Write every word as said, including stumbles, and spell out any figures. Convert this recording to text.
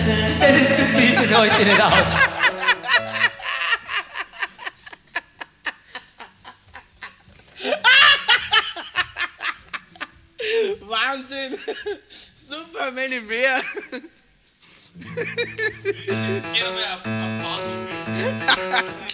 Das ist zu viel bis heute nicht aus. Wahnsinn! Super, Manny Mehr! Jetzt geht er mal auf, auf Bahn spielen.